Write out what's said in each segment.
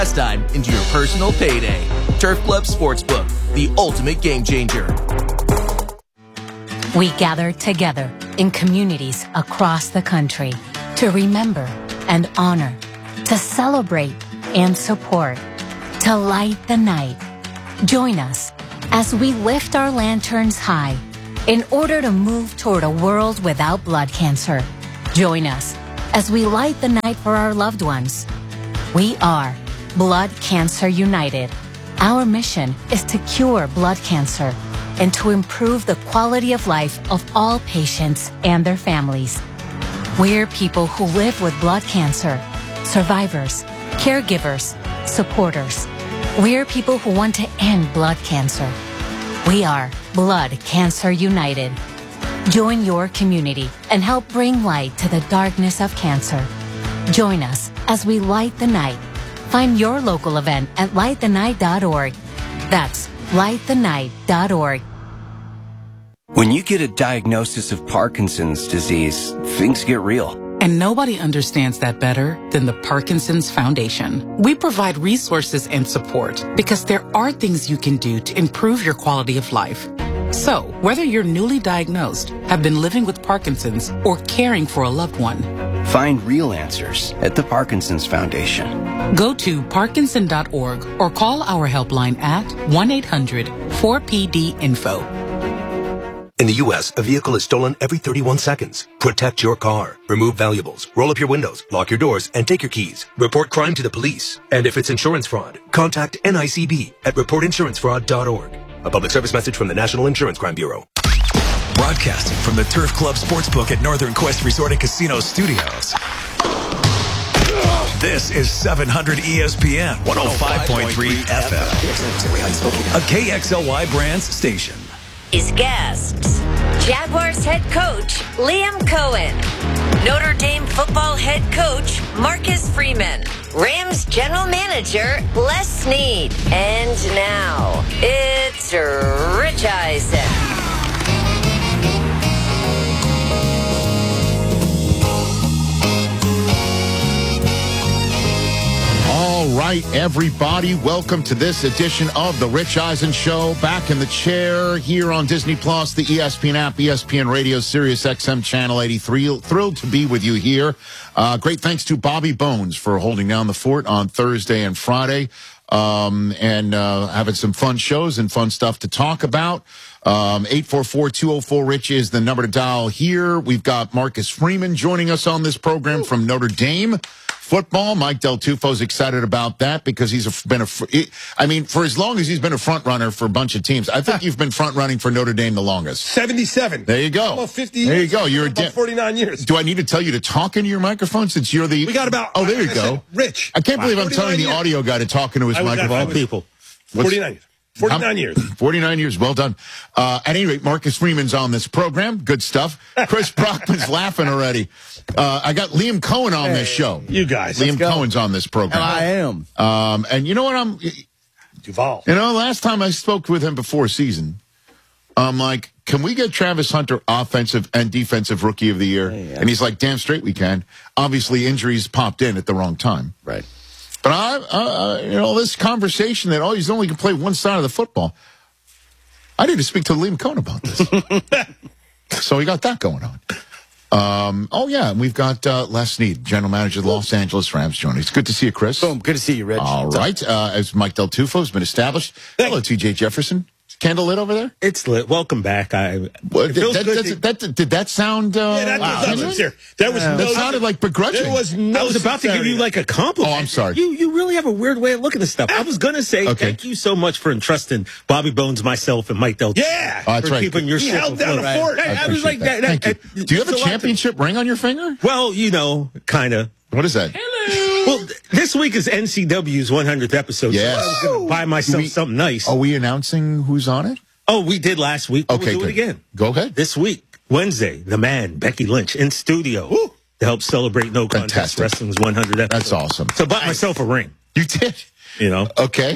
time into your personal payday. Turf Club Sportsbook, the ultimate game changer. We gather together in communities across the country to remember and honor, to celebrate and support, to light the night. Join us as we lift our lanterns high in order to move toward a world without blood cancer. Join us as we light the night for our loved ones. We are Blood Cancer United. Our mission is to cure blood cancer and to improve the quality of life of all patients and their families. We're people who live with blood cancer, survivors, caregivers, supporters. We're people who want to end blood cancer. We are Blood Cancer United. Join your community and help bring light to the darkness of cancer. Join us as we light the night. Find your local event at lightthenight.org. That's lightthenight.org. When you get a diagnosis of Parkinson's disease, things get real. And nobody understands that better than the Parkinson's Foundation. We provide resources and support because there are things you can do to improve your quality of life. So, whether you're newly diagnosed, have been living with Parkinson's, or caring for a loved one, find real answers at the Parkinson's Foundation. Go to parkinson.org or call our helpline at 1-800-4PD-INFO. In the U.S., a vehicle is stolen every 31 seconds. Protect your car. Remove valuables. Roll up your windows. Lock your doors. And take your keys. Report crime to the police. And if it's insurance fraud, contact NICB at reportinsurancefraud.org. A public service message from the National Insurance Crime Bureau. Broadcasting from the Turf Club Sportsbook at Northern Quest Resort and Casino Studios. This is 700 ESPN 105.3 FM. A KXLY Brands station. His guests, Jaguars head coach Liam Cohen, Notre Dame football head coach Marcus Freeman, Rams general manager Les Snead, and now it's Rich Eisen. All right, everybody, welcome to this edition of the Rich Eisen Show. Back in the chair here on Disney Plus, the ESPN app, ESPN Radio, Sirius XM Channel 83. Thrilled to be with you here. Great thanks to Bobby Bones for holding down the fort on Thursday and Friday, and having some fun shows and fun stuff to talk about. 844-204-RICH is the number to dial here. We've got Marcus Freeman joining us on this program from Notre Dame football. Mike Del Tufo's excited about that because for as long as he's been a front runner for a bunch of teams, I think you've been front running for Notre Dame the longest. 77. There you go. Almost 50 years. There you go. You're about 49 years. Do I need to tell you to talk into your microphone since you're the... We got about... Oh, there you go. Rich. I can't believe I'm telling the audio guy to talk into his microphone. People. 49 years. 49 years. 49 years. Well done. At any rate, Marcus Freeman's on this program. Good stuff. Chris Brockman's laughing already. I got Liam Cohen on this show. You guys. Liam Cohen's on this program. I am. And you know what? Duval. Last time I spoke with him before season, I'm like, can we get Travis Hunter offensive and defensive rookie of the year? Yeah. And he's like, damn straight we can. Obviously, injuries popped in at the wrong time. Right. But this conversation that he's only can play one side of the football. I need to speak to Liam Cohen about this. So we got that going on. And we've got Les Snead, general manager of the Los Angeles Rams, joining us. Good to see you, Chris. Boom. Good to see you, Rich. All right. As Mike Del Tufo has been established. Hello, TJ Jefferson. Candle lit over there? It's lit. Welcome back. Did that sound... That sounded like begrudging. There was no I was about to give you like a compliment. Oh, I'm sorry. You really have a weird way of looking at stuff. I was going to say thank you so much for entrusting Bobby Bones, myself, and Mike Del. Yeah. That's for right. keeping your ship held down a fort. I was like that. Thank you. Do you have a championship ring on your finger? Well, kind of. What is that? Well, this week is NCW's 100th episode. Yes. So I was going to buy myself something nice. Are we announcing who's on it? Oh, we did last week. Okay, we'll do it again. Go ahead. This week, Wednesday, the man, Becky Lynch, in studio to help celebrate No Contest Wrestling's 100th episode. That's awesome. So I bought myself a ring. You did? You know? Okay.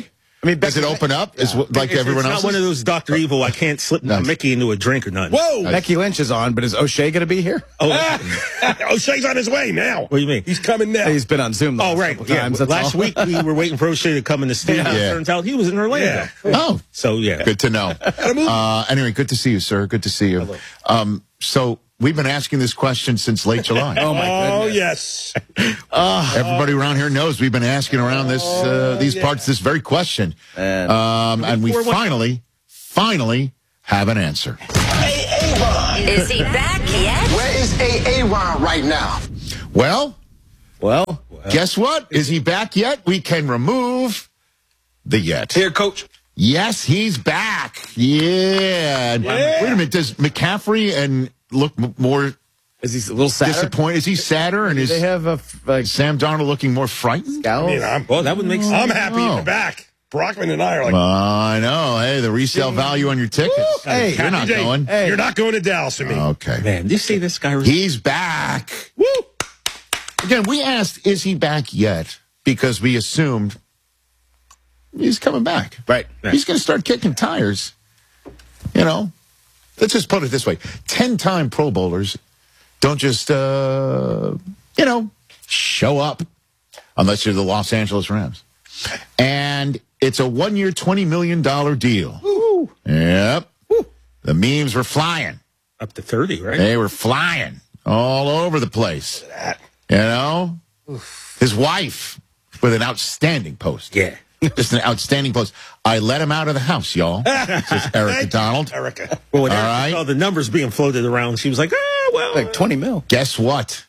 I mean, does it open up? Is like everyone else? It's not one of those Dr. Evil. I can't slip Mickey into a drink or nothing. Whoa! Becky Lynch is on, but is O'Shea going to be here? O'Shea's on his way now. What do you mean? He's coming now. He's been on Zoom. Right. Last week we were waiting for O'Shea to come in the studio. Yeah. Turns out he was in Orlando. Yeah. Oh, so yeah. Good to know. Anyway, good to see you, sir. Good to see you. So we've been asking this question since late July. Oh my goodness. Yes. Everybody around here knows we've been asking around these parts this very question, and we finally have an answer. Is he back yet? Where is Aaron right now? Well, guess what? Is he back yet? We can remove the yet. Here, Coach. Yes, he's back. Yeah. Wait a minute. Does McCaffrey and look more? Is he a little sadder? Disappointed? Is he sadder? And is they have Sam Darnold looking more frightened? I mean, that would make sense. I'm happy you're back. Brockman and I are like, I know. Hey, the resale value on your tickets. Hey, you're not going. Hey. You're not going to Dallas with me. Okay. Man, did you see this guy? He's back. Woo! Again, we asked, is he back yet? Because we assumed he's coming back. Right. He's going to start kicking tires. You know, let's just put it this way. 10-time Pro Bowlers don't just, show up unless you're the Los Angeles Rams. And it's a 1-year, $20 million deal. Woo. Yep. Woo. The memes were flying. Up to 30, right? They were flying all over the place. You know? His wife with an outstanding post. Yeah. Just an outstanding post. I let him out of the house, y'all. Says Erica Donald. Erica. Well, when Erica saw the numbers being floated around, she was like, like 20 mil. Guess what?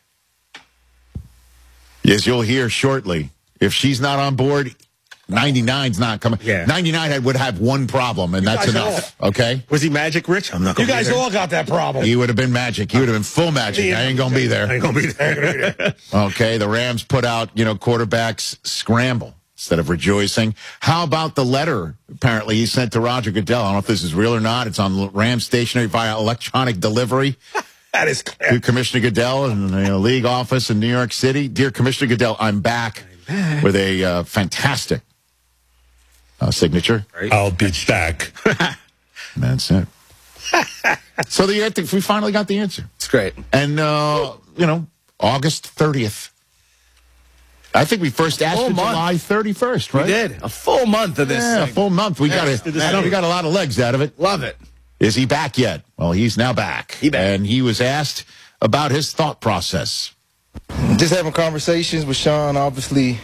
Yes, you'll hear shortly. If she's not on board, 99's not coming. Yeah. 99 would have one problem, and that's enough. Okay? Was he magic rich? I'm not going You to guys all got that problem. He would have been magic. He would have been full magic. I ain't going to be there. I ain't going to be there. Okay, the Rams put out, quarterbacks scramble instead of rejoicing. How about the letter, apparently, he sent to Roger Goodell? I don't know if this is real or not. It's on Rams stationery via electronic delivery. That is clear. To Commissioner Goodell in the league office in New York City. Dear Commissioner Goodell, I'm back with a fantastic signature. Right. I'll be back. That's it. So we finally got the answer. It's great. And, August 30th. I think we first asked for July 31st, right? We did. A full month of this. Yeah, a full month. We got a lot of legs out of it. Love it. Is he back yet? Well, he's now back. He back. And he was asked about his thought process. Just having conversations with Sean, obviously,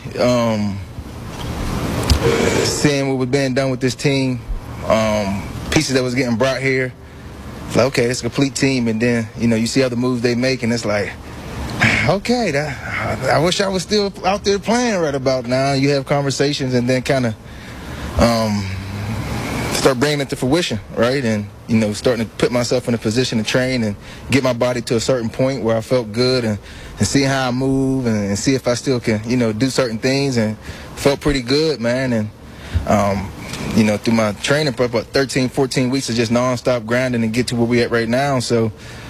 seeing what was being done with this team, pieces that was getting brought here. It's like, okay, it's a complete team. And then, you see other moves they make, and it's like, okay, I wish I was still out there playing right about now. You have conversations and then kind of start bringing it to fruition, right? And, starting to put myself in a position to train and get my body to a certain point where I felt good and see how I move and see if I still can, do certain things, and felt pretty good, man. And, through my training for about 13, 14 weeks of just nonstop grinding and get to where we at right now. So,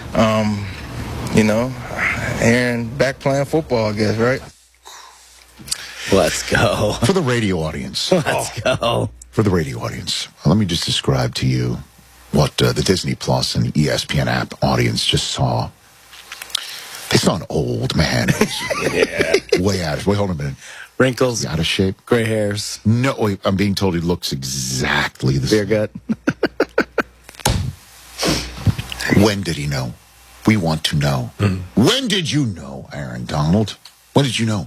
Aaron back playing football, I guess, right? Let's go. For the radio audience. Let's go. For the radio audience, let me just describe to you what the Disney Plus and ESPN app audience just saw. They saw an old man. Way out of Wait, hold on a minute. Wrinkles. Out of shape. Gray hairs. No, wait, I'm being told he looks exactly the same. Beer gut. When did he know? We want to know. When did you know, Aaron Donald? When did you know?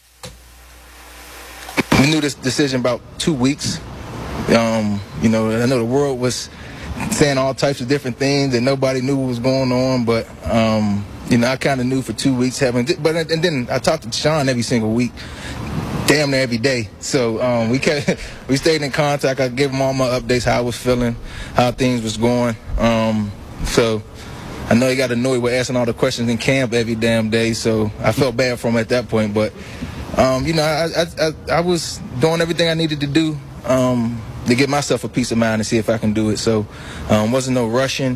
We knew this decision about 2 weeks. I know the world was saying all types of different things and nobody knew what was going on, but I kind of knew for 2 weeks and then I talked to Sean every single week, damn near every day. So we stayed in contact. I gave him all my updates, how I was feeling, how things was going. So I know he got annoyed with asking all the questions in camp every damn day, so I felt bad for him at that point. But I was doing everything I needed to do to give myself a peace of mind and see if I can do it. So wasn't no rushing.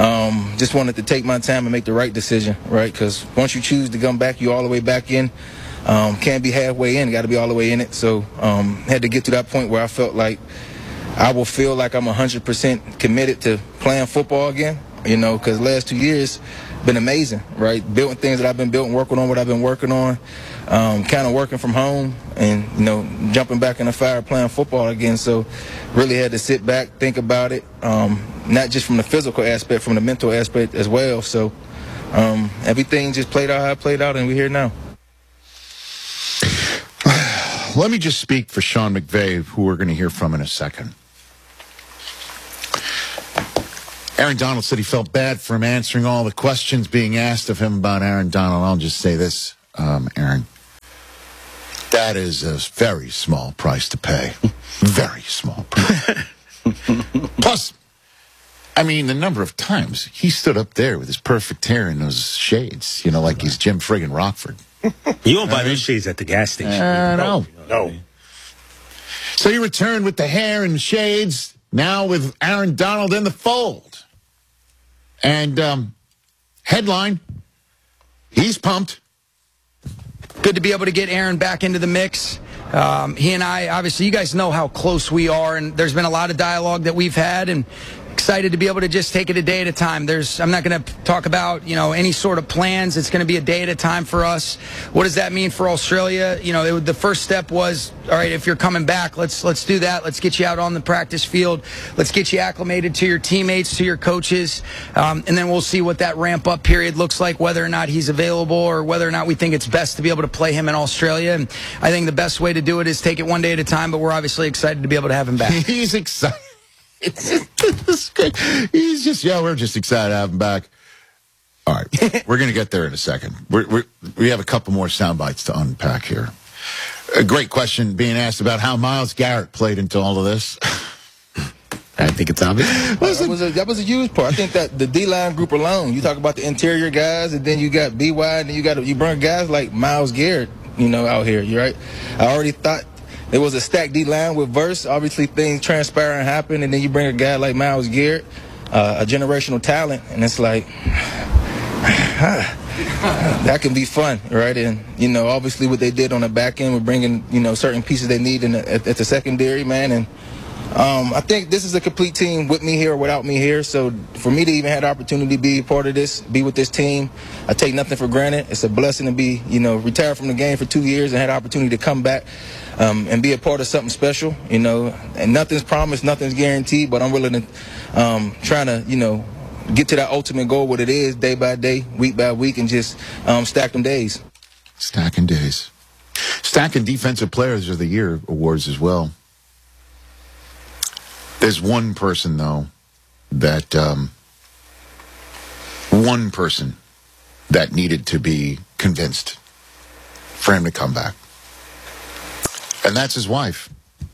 Just wanted to take my time and make the right decision, right? Because once you choose to come back, you all the way back in. can't be halfway in, got to be all the way in it. So had to get to that point where I felt like I will feel like I'm 100% committed to playing football again, you know, because the last 2 years been amazing, right? Building things that I've been building, working on what I've been working on, kind of working from home and, you know, jumping back in the fire playing football again. So really had to sit back, think about it, not just from the physical aspect, from the mental aspect as well. So everything just played out how it played out, and we're here now. Let me just speak for Sean McVay, who we're going to hear from in a second. Aaron Donald said he felt bad for him answering all the questions being asked of him about Aaron Donald. I'll just say this, Aaron. That is a very small price to pay. Very small price. Plus, I mean, the number of times he stood up there with his perfect hair and those shades, you know, like he's Jim friggin' Rockford. You won't buy those shades at the gas station. No. No. So he returned with the hair and shades, now with Aaron Donald in the fold. And headline, he's pumped. Good to be able to get Aaron back into the mix. He and I, obviously, you guys know how close we are, and there's been a lot of dialogue that we've had, and excited to be able to just take it a day at a time. I'm not going to talk about, you know, any sort of plans. It's going to be a day at a time for us. What does that mean for Australia? You know, the first step was, all right, if you're coming back, let's do that. Let's get you out on the practice field. Let's get you acclimated to your teammates, to your coaches, and then we'll see what that ramp-up period looks like, whether or not he's available or whether or not we think it's best to be able to play him in Australia. And I think the best way to do it is take it one day at a time, but we're obviously excited to be able to have him back. He's excited. He's just, we're just excited to have him back. All right, we're going to get there in a second. We have a couple more sound bites to unpack here. A great question being asked about how Myles Garrett played into all of this. I think it's obvious. That was a huge part. I think that the D-line group alone, you talk about the interior guys, and then you got B.Y., and then you bring guys like Myles Garrett, you know, out here. You're right. I already thought there was a stacked D-line with Verse. Obviously, things transpire and happen, and then you bring a guy like Myles Garrett, a generational talent, and it's like, that can be fun, right? And, you know, obviously what they did on the back end with bringing, you know, certain pieces they need at the secondary, man. And I think this is a complete team with me here or without me here. So for me to even have the opportunity to be a part of this, be with this team, I take nothing for granted. It's a blessing to be, you know, retired from the game for 2 years and had the opportunity to come back and be a part of something special, you know. And nothing's promised, nothing's guaranteed, but I'm willing to trying to, you know, get to that ultimate goal, what it is, day by day, week by week, and just stack them days. Stacking days. Stacking Defensive Players of the Year awards as well. There's one person, though, that needed to be convinced for him to come back. And that's his wife.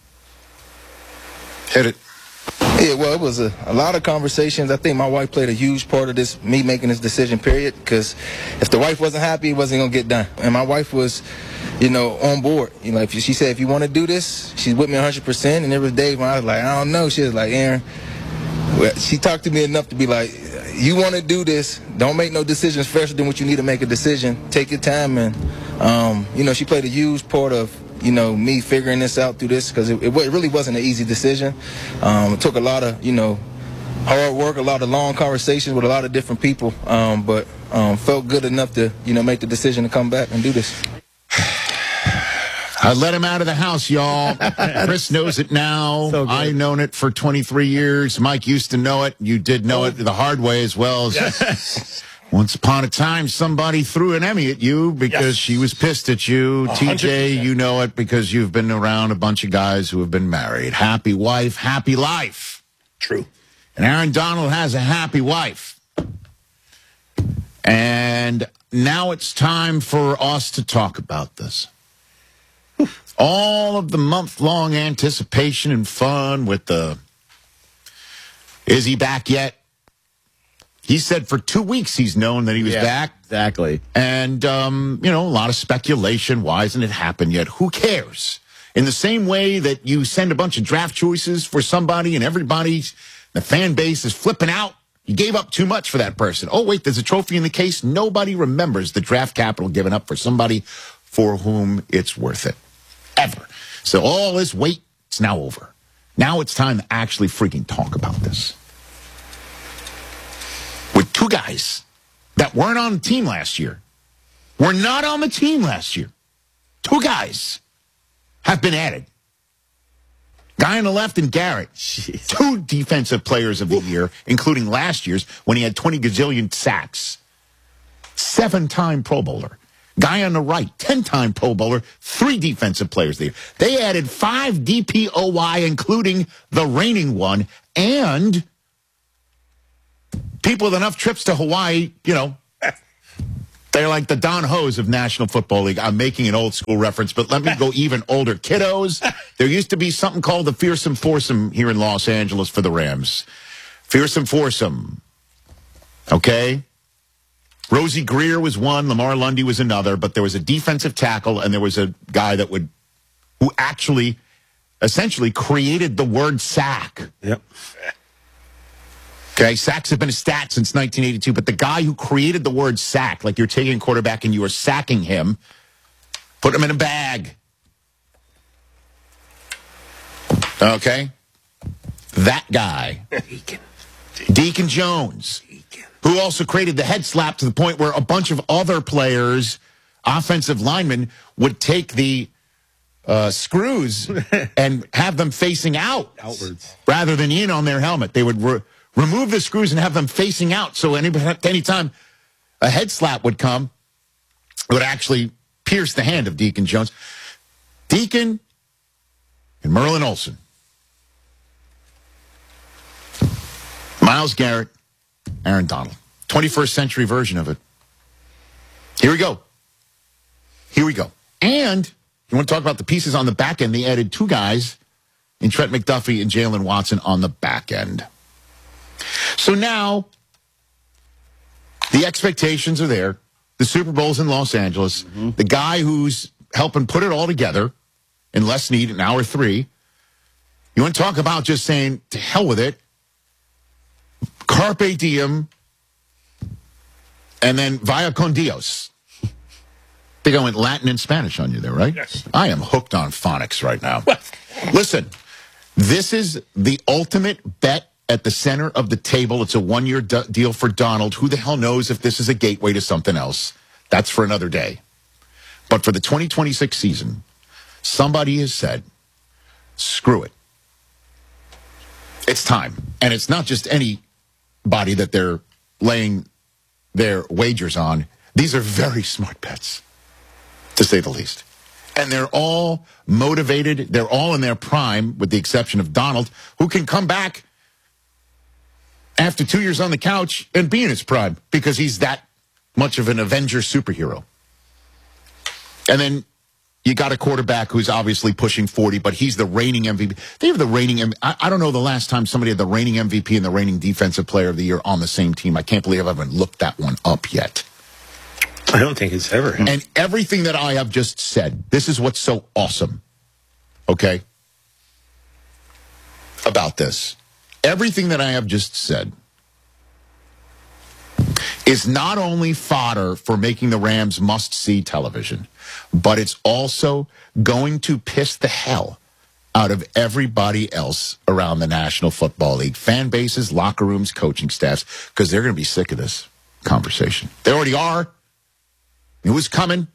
Hit it. Yeah, well, it was a lot of conversations. I think my wife played a huge part of this, me making this decision, period, because if the wife wasn't happy, it wasn't going to get done. And my wife was, you know, on board. You know, if she said, if you want to do this, she's with me 100%. And there was days when I was like, I don't know. She was like, Aaron, she talked to me enough to be like, you want to do this, don't make no decisions faster than what you need to make a decision. Take your time. And, you know, she played a huge part of, you know, me figuring this out through this, because it really wasn't an easy decision. It took a lot of, you know, hard work, a lot of long conversations with a lot of different people, but felt good enough to, you know, make the decision to come back and do this. I let him out of the house, y'all. Chris knows it now. So I've known it for 23 years. Mike used to know it. You did know it the hard way as well. Once upon a time, somebody threw an Emmy at you because she was pissed at you. 100%. TJ, you know it because you've been around a bunch of guys who have been married. Happy wife, happy life. True. And Aaron Donald has a happy wife. And now it's time for us to talk about this. All of the month-long anticipation and fun with the, is he back yet? He said for 2 weeks he's known that he was back. Exactly. And, you know, a lot of speculation. Why hasn't it happened yet? Who cares? In the same way that you send a bunch of draft choices for somebody and everybody, the fan base is flipping out. You gave up too much for that person. Oh, wait, there's a trophy in the case. Nobody remembers the draft capital given up for somebody for whom it's worth it. Ever. So all this wait, it's now over. Now it's time to actually freaking talk about this. With two guys that weren't on the team last year, were not on the team last year. Two guys have been added. Guy on the left and Garrett. Jeez. Two defensive players of the year, including last year's when he had 20 gazillion sacks. 7-time Pro Bowler. Guy on the right, 10-time Pro Bowler, 3 defensive players there. They added 5 DPOY, including the reigning one, and people with enough trips to Hawaii, they're like the Don Hose of National Football League. I'm making an old school reference, but let me go even older. Kiddos, there used to be something called the Fearsome Foursome here in Los Angeles for the Rams. Fearsome Foursome. Okay? Rosie Greer was one, Lamar Lundy was another, but there was a defensive tackle and there was a guy who actually essentially created the word sack. Yep. Okay, sacks have been a stat since 1982, but the guy who created the word sack, like you're taking a quarterback and you are sacking him, put him in a bag. Okay? That guy. Deacon Jones, who also created the head slap to the point where a bunch of other players, offensive linemen, would take the screws and have them facing outwards rather than in on their helmet. They would remove the screws and have them facing out, so anytime a head slap would come, it would actually pierce the hand of Deacon Jones. Deacon and Merlin Olsen. Myles Garrett, Aaron Donald. 21st century version of it. Here we go. And you want to talk about the pieces on the back end? They added 2 guys in Trent McDuffie and Jalen Watson on the back end. So now, the expectations are there. The Super Bowl's in Los Angeles. Mm-hmm. The guy who's helping put it all together in less need, an hour 3. You want to talk about just saying, to hell with it. Carpe diem. And then via con Dios. I think I went Latin and Spanish on you there, right? Yes. I am hooked on phonics right now. Listen, this is the ultimate bet at the center of the table. It's a 1-year deal for Donald. Who the hell knows if this is a gateway to something else? That's for another day. But for the 2026 season, somebody has said, screw it. It's time. And it's not just anybody that they're laying their wagers on. These are very smart bets, to say the least. And they're all motivated. They're all in their prime, with the exception of Donald, who can come back after 2 years on the couch and be in his prime because he's that much of an Avenger superhero. And then you got a quarterback who's obviously pushing 40, but he's the reigning MVP. They have the reigning MVP. I don't know the last time somebody had the reigning MVP and the reigning defensive player of the year on the same team. I can't believe I haven't looked that one up yet. I don't think it's ever. And everything that I have just said, this is what's so awesome, okay, about this. Everything that I have just said is not only fodder for making the Rams must-see television, but it's also going to piss the hell out of everybody else around the National Football League, fan bases, locker rooms, coaching staffs, because they're going to be sick of this conversation. They already are. It was coming.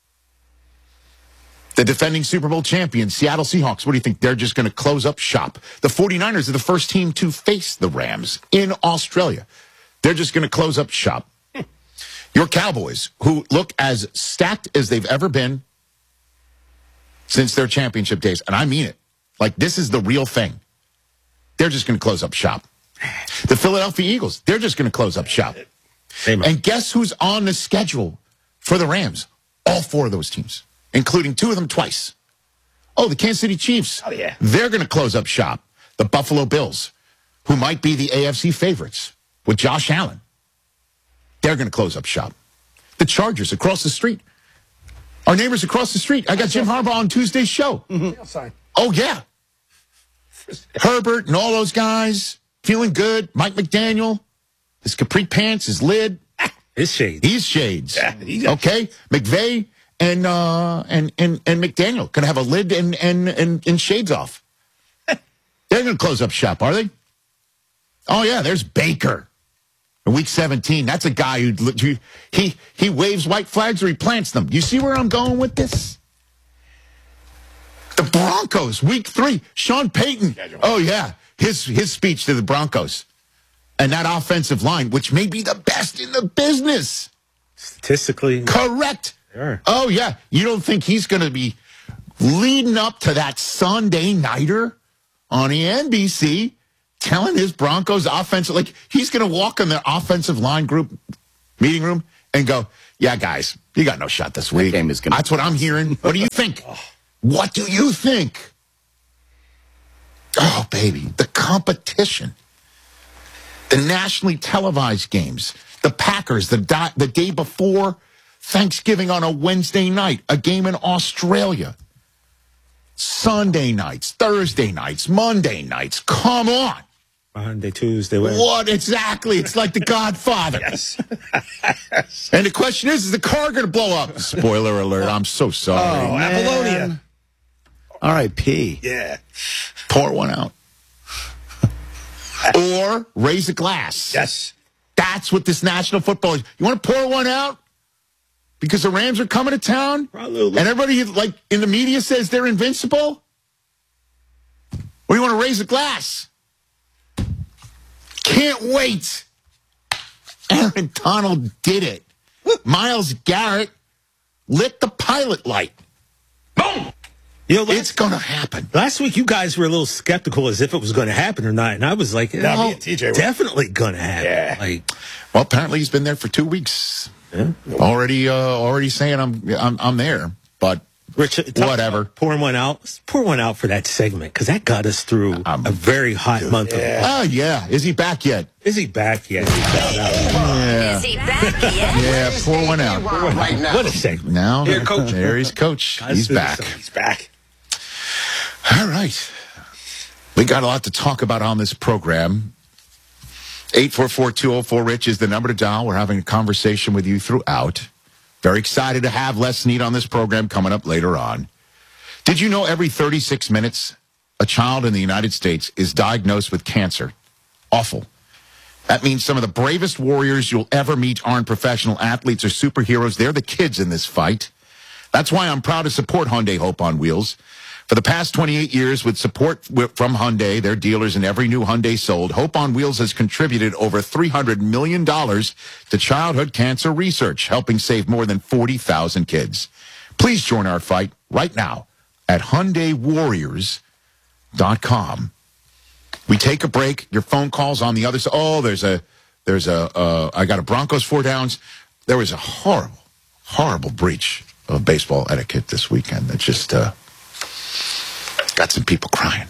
The defending Super Bowl champions, Seattle Seahawks, what do you think? They're just going to close up shop. The 49ers are the first team to face the Rams in Australia. They're just going to close up shop. Your Cowboys, who look as stacked as they've ever been since their championship days, and I mean it. Like, this is the real thing. They're just going to close up shop. The Philadelphia Eagles, they're just going to close up shop. And guess who's on the schedule for the Rams? All 4 of those teams, including 2 of them twice. Oh, the Kansas City Chiefs. Oh, yeah. They're going to close up shop. The Buffalo Bills, who might be the AFC favorites with Josh Allen. They're going to close up shop. The Chargers across the street. Our neighbors across the street. I got Jim Harbaugh on Tuesday's show. Mm-hmm. Oh, yeah. Herbert and all those guys feeling good. Mike McDaniel, his capri pants, his lid. His shades. He's shades. Yeah, okay? McVay and McDaniel going to have a lid and shades off. They're going to close up shop, are they? Oh, yeah, there's Baker. In week 17, that's a guy who he waves white flags or he plants them. You see where I'm going with this? The Broncos, week 3, Sean Payton. Oh, yeah, his speech to the Broncos. And that offensive line, which may be the best in the business. Statistically. Correct. Sure. Oh, yeah. You don't think he's going to be leading up to that Sunday nighter on the NBC telling his Broncos offensive, like he's going to walk in the offensive line group meeting room and go, yeah, guys, you got no shot this week. That's what I'm hearing. What do you think? What do you think? Oh, baby, the competition. The nationally televised games, the Packers, the day before Thanksgiving on a Wednesday night, a game in Australia. Sunday nights, Thursday nights, Monday nights. Come on. Monday, Tuesday. What exactly? It's like The Godfather. Yes. And the question is the car going to blow up? Spoiler alert. I'm so sorry. Oh, Apollonia. R.I.P. Yeah. Pour one out. Or raise a glass. Yes. That's what this national football is. You want to pour one out? Because the Rams are coming to town? Probably. And everybody, like, in the media says they're invincible? Or you want to raise a glass? Can't wait. Aaron Donald did it. Myles Garrett lit the pilot light. Boom! It's going to happen. Last week, you guys were a little skeptical as if it was going to happen or not. And I was like, definitely going to happen. Yeah. Like, well, apparently he's been there for 2 weeks. Yeah. Already saying I'm there. But Rich, whatever. Pouring one out. Let's pour one out for that segment because that got us through a very hot month. Oh, yeah. Is he back yet? Is he back yet? Yeah. Is he back yet? Yeah, pour one out. Right now. What a segment. Now, there he's coach. He's back. He's back. All right. We got a lot to talk about on this program. 844-204-RICH is the number to dial. We're having a conversation with you throughout. Very excited to have Les Snead on this program coming up later on. Did you know every 36 minutes, a child in the United States is diagnosed with cancer? Awful. That means some of the bravest warriors you'll ever meet aren't professional athletes or superheroes. They're the kids in this fight. That's why I'm proud to support Hyundai Hope on Wheels. For the past 28 years, with support from Hyundai, their dealers in every new Hyundai sold, Hope on Wheels has contributed over $300 million to childhood cancer research, helping save more than 40,000 kids. Please join our fight right now at HyundaiWarriors.com. We take a break. Your phone calls on the other side. Oh, I got a Broncos 4 downs. There was a horrible breach of baseball etiquette this weekend that just got some people crying.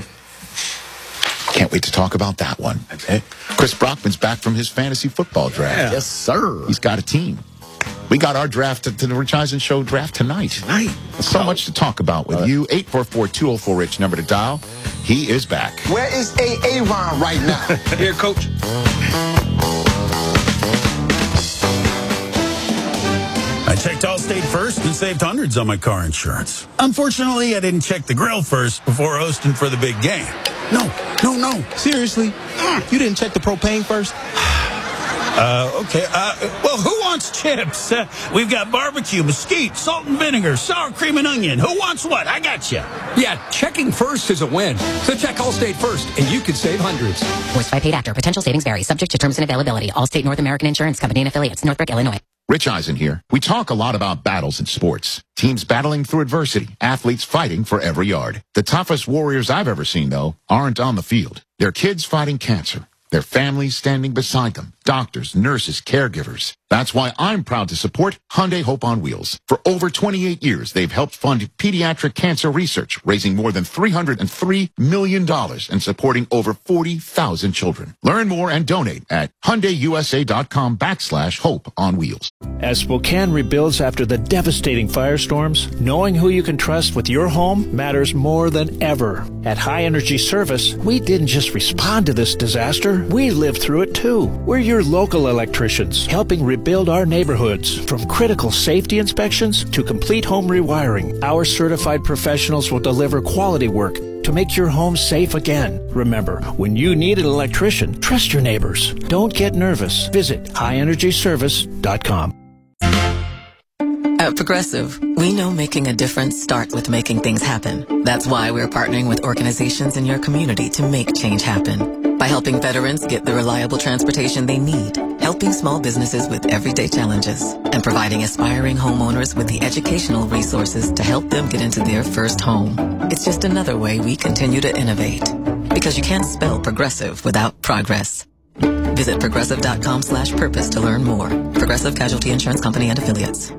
Can't wait to talk about that one. Chris Brockman's back from his fantasy football draft. Yeah. Yes, sir. He's got a team. We got our draft to the Rich Eisen Show draft tonight. So much to talk about with you. 844-204-RICH, number to dial. He is back. Where is Aaron right now? Here, Coach. I checked Allstate first and saved hundreds on my car insurance. Unfortunately, I didn't check the grill first before hosting for the big game. No. Seriously? You didn't check the propane first? Okay. Well, who wants chips? We've got barbecue, mesquite, salt and vinegar, sour cream and onion. Who wants what? I got you. Yeah, checking first is a win. So check Allstate first, and you could save hundreds. Voiced by Paid Actor. Potential savings vary. Subject to terms and availability. Allstate North American Insurance Company and affiliates. Northbrook, Illinois. Rich Eisen here. We talk a lot about battles in sports. Teams battling through adversity. Athletes fighting for every yard. The toughest warriors I've ever seen, though, aren't on the field. They're kids fighting cancer. Their families standing beside them. Doctors, nurses, caregivers. That's why I'm proud to support Hyundai Hope on Wheels. For over 28 years, they've helped fund pediatric cancer research, raising more than $303 million and supporting over 40,000 children. Learn more and donate at HyundaiUSA.com/Hope on Wheels. As Spokane rebuilds after the devastating firestorms, knowing who you can trust with your home matters more than ever. At High Energy Service, we didn't just respond to this disaster, we lived through it too. We're your local electricians, helping rebuild our neighborhoods from critical safety inspections to complete home rewiring. Our certified professionals will deliver quality work to make your home safe again. Remember, when you need an electrician, trust your neighbors. Don't get nervous. Visit highenergyservice.com. At Progressive, we know making a difference starts with making things happen. That's why we're partnering with organizations in your community to make change happen. By helping veterans get the reliable transportation they need, helping small businesses with everyday challenges, and providing aspiring homeowners with the educational resources to help them get into their first home. It's just another way we continue to innovate. Because you can't spell progressive without progress. Visit progressive.com/purpose to learn more. Progressive Casualty Insurance Company and Affiliates.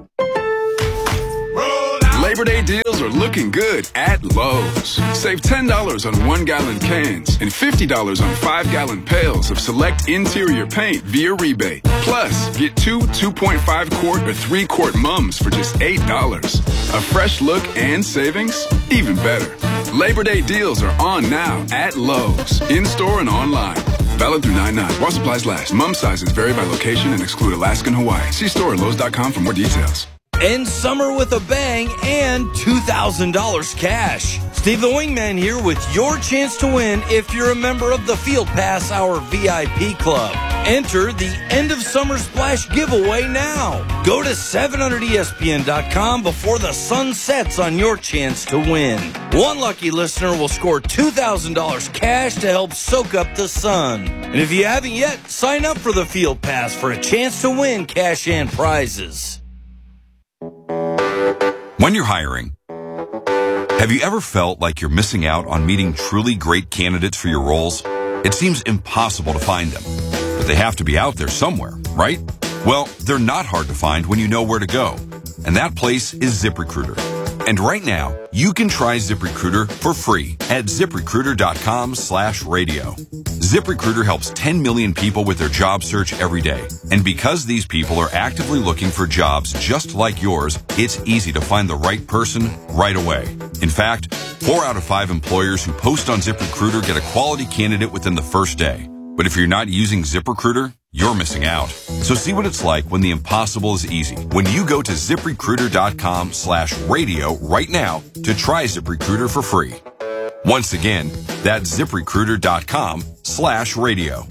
Labor Day deals are looking good at Lowe's. Save $10 on 1-gallon cans and $50 on 5-gallon pails of select interior paint via rebate. Plus, get 2 2.5-quart or 3-quart mums for just $8. A fresh look and savings? Even better. Labor Day deals are on now at Lowe's, in-store and online. Valid through 9/9. While supplies last. Mum sizes vary by location and exclude Alaska and Hawaii. See store at Lowe's.com for more details. End summer with a bang and $2,000 cash. Steve the Wingman here with your chance to win if you're a member of the Field Pass Hour VIP Club. Enter the End of Summer Splash giveaway now. Go to 700ESPN.com before the sun sets on your chance to win. One lucky listener will score $2,000 cash to help soak up the sun. And if you haven't yet, sign up for the Field Pass for a chance to win cash and prizes. When you're hiring, have you ever felt like you're missing out on meeting truly great candidates for your roles? It seems impossible to find them, but they have to be out there somewhere, right? Well, they're not hard to find when you know where to go, and that place is ZipRecruiter. And right now, you can try ZipRecruiter for free at ZipRecruiter.com/radio. ZipRecruiter helps 10 million people with their job search every day. And because these people are actively looking for jobs just like yours, it's easy to find the right person right away. In fact, 4 out of 5 employers who post on ZipRecruiter get a quality candidate within the first day. But if you're not using ZipRecruiter, you're missing out. So see what it's like when the impossible is easy. When you go to ZipRecruiter.com/radio right now to try ZipRecruiter for free. Once again, that's ZipRecruiter.com/radio.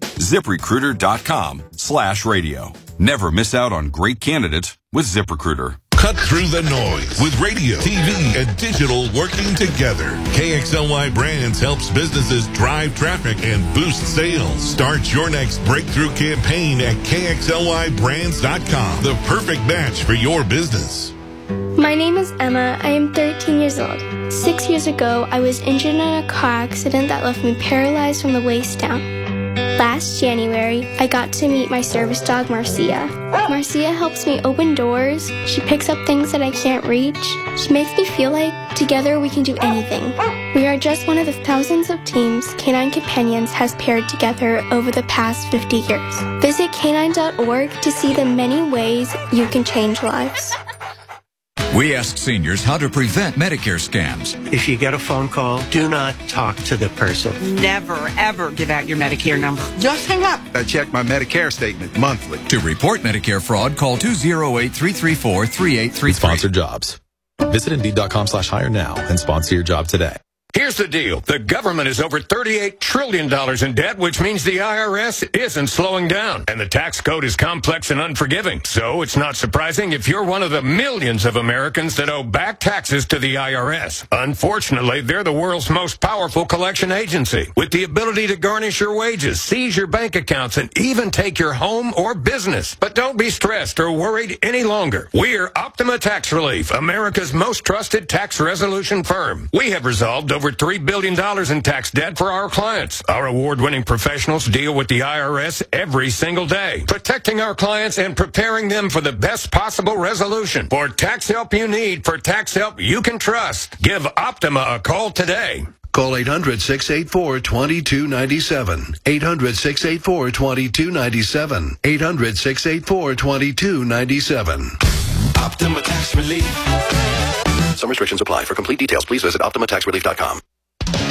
ZipRecruiter.com/radio. Never miss out on great candidates with ZipRecruiter. Cut through the noise with radio, TV, and digital working together. KXLY Brands helps businesses drive traffic and boost sales. Start your next breakthrough campaign at KXLYBrands.com. The perfect match for your business. My name is Emma. I am 13 years old. 6 years ago, I was injured in a car accident that left me paralyzed from the waist down. Last January, I got to meet my service dog, Marcia. Marcia helps me open doors. She picks up things that I can't reach. She makes me feel like together we can do anything. We are just one of the thousands of teams Canine Companions has paired together over the past 50 years. Visit canine.org to see the many ways you can change lives. We ask seniors how to prevent Medicare scams. If you get a phone call, do not talk to the person. Never, ever give out your Medicare number. Just hang up. I check my Medicare statement monthly. To report Medicare fraud, call 208-334-3833. Sponsored jobs. Visit Indeed.com/hire now and sponsor your job today. Here's the deal. The government is over $38 trillion in debt, which means the IRS isn't slowing down. And the tax code is complex and unforgiving. So it's not surprising if you're one of the millions of Americans that owe back taxes to the IRS. Unfortunately, they're the world's most powerful collection agency, with the ability to garnish your wages, seize your bank accounts, and even take your home or business. But don't be stressed or worried any longer. We're Optima Tax Relief, America's most trusted tax resolution firm. We have resolved over $3 billion in tax debt for our clients. Our award-winning professionals deal with the IRS every single day, protecting our clients and preparing them for the best possible resolution. For tax help you need, for tax help you can trust, give Optima a call today. Call 800-684-2297. 800-684-2297. 800-684-2297. Optima Tax Relief. Some restrictions apply. For complete details, please visit OptimaTaxRelief.com.